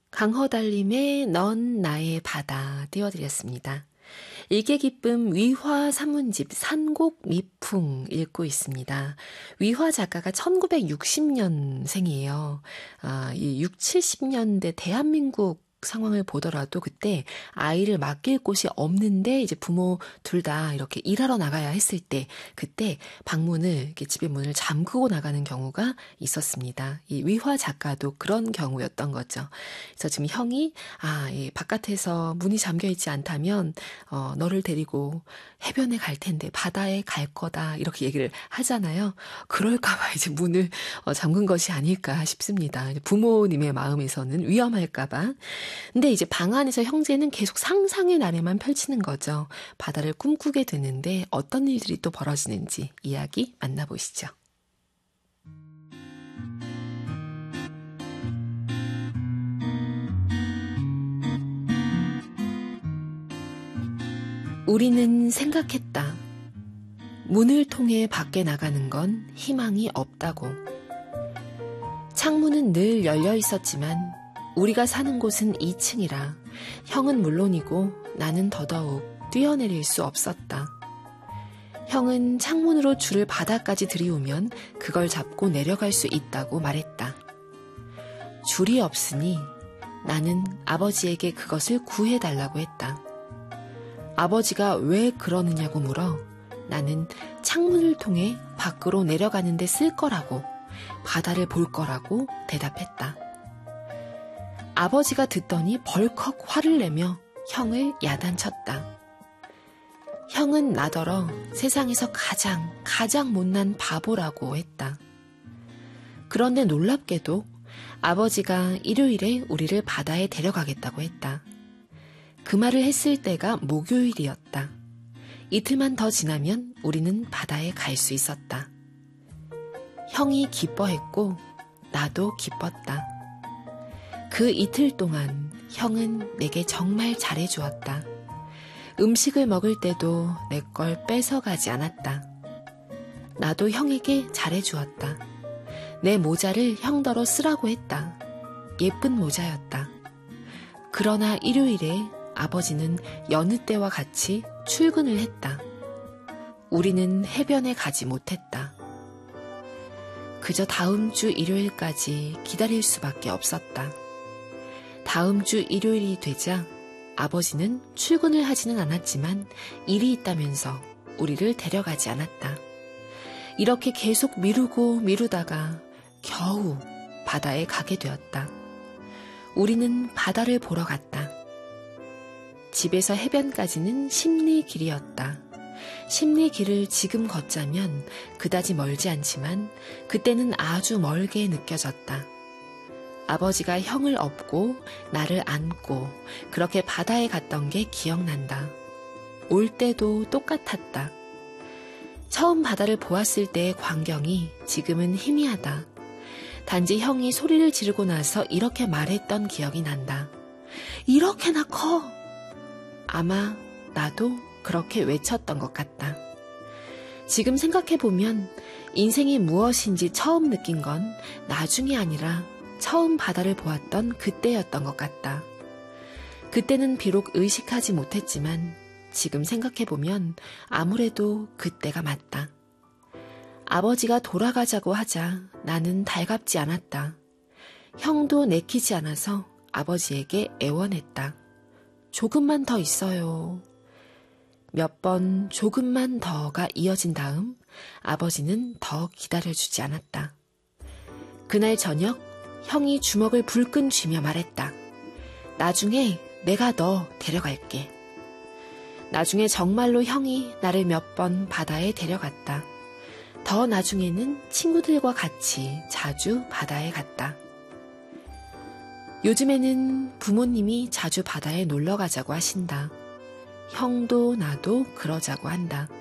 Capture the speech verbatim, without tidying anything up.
강허달림의 넌 나의 바다 띄워드렸습니다. 일개 기쁨 위화 산문집 산곡 미풍 읽고 있습니다. 위화 작가가 천구백육십 년생이에요. 아, 이 육, 칠십 년대 대한민국 상황을 보더라도 그때 아이를 맡길 곳이 없는데 이제 부모 둘 다 이렇게 일하러 나가야 했을 때 그때 방문을 이렇게 집의 문을 잠그고 나가는 경우가 있었습니다. 이 위화 작가도 그런 경우였던 거죠. 그래서 지금 형이 아, 이 바깥에서 문이 잠겨 있지 않다면 어, 너를 데리고 해변에 갈 텐데 바다에 갈 거다 이렇게 얘기를 하잖아요. 그럴까봐 이제 문을 어, 잠근 것이 아닐까 싶습니다. 부모님의 마음에서는 위험할까봐. 근데 이제 방 안에서 형제는 계속 상상의 나래만 펼치는 거죠. 바다를 꿈꾸게 되는데 어떤 일들이 또 벌어지는지 이야기 만나보시죠. 우리는 생각했다. 문을 통해 밖에 나가는 건 희망이 없다고. 창문은 늘 열려 있었지만 우리가 사는 곳은 이 층이라 형은 물론이고 나는 더더욱 뛰어내릴 수 없었다. 형은 창문으로 줄을 바닥까지 들이우면 그걸 잡고 내려갈 수 있다고 말했다. 줄이 없으니 나는 아버지에게 그것을 구해달라고 했다. 아버지가 왜 그러느냐고 물어 나는 창문을 통해 밖으로 내려가는데 쓸 거라고, 바다를 볼 거라고 대답했다. 아버지가 듣더니 벌컥 화를 내며 형을 야단쳤다. 형은 나더러 세상에서 가장 가장 못난 바보라고 했다. 그런데 놀랍게도 아버지가 일요일에 우리를 바다에 데려가겠다고 했다. 그 말을 했을 때가 목요일이었다. 이틀만 더 지나면 우리는 바다에 갈 수 있었다. 형이 기뻐했고 나도 기뻤다. 그 이틀 동안 형은 내게 정말 잘해주었다. 음식을 먹을 때도 내 걸 뺏어가지 않았다. 나도 형에게 잘해주었다. 내 모자를 형더러 쓰라고 했다. 예쁜 모자였다. 그러나 일요일에 아버지는 여느 때와 같이 출근을 했다. 우리는 해변에 가지 못했다. 그저 다음 주 일요일까지 기다릴 수밖에 없었다. 다음 주 일요일이 되자 아버지는 출근을 하지는 않았지만 일이 있다면서 우리를 데려가지 않았다. 이렇게 계속 미루고 미루다가 겨우 바다에 가게 되었다. 우리는 바다를 보러 갔다. 집에서 해변까지는 십리 길이었다. 십리 길을 지금 걷자면 그다지 멀지 않지만 그때는 아주 멀게 느껴졌다. 아버지가 형을 업고 나를 안고 그렇게 바다에 갔던 게 기억난다. 올 때도 똑같았다. 처음 바다를 보았을 때의 광경이 지금은 희미하다. 단지 형이 소리를 지르고 나서 이렇게 말했던 기억이 난다. 이렇게나 커! 아마 나도 그렇게 외쳤던 것 같다. 지금 생각해보면 인생이 무엇인지 처음 느낀 건 나중이 아니라 처음 바다를 보았던 그때였던 것 같다. 그때는 비록 의식하지 못했지만 지금 생각해보면 아무래도 그때가 맞다. 아버지가 돌아가자고 하자 나는 달갑지 않았다. 형도 내키지 않아서 아버지에게 애원했다. 조금만 더 있어요. 몇 번 조금만 더가 이어진 다음 아버지는 더 기다려주지 않았다. 그날 저녁 형이 주먹을 불끈 쥐며 말했다. 나중에 내가 너 데려갈게. 나중에 정말로 형이 나를 몇 번 바다에 데려갔다. 더 나중에는 친구들과 같이 자주 바다에 갔다. 요즘에는 부모님이 자주 바다에 놀러 가자고 하신다. 형도 나도 그러자고 한다.